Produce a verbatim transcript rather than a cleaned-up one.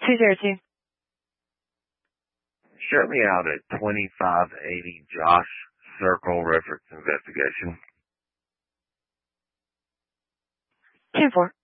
two zero two. Shut me out at twenty-five eighty Josh Circle reference investigation. ten four.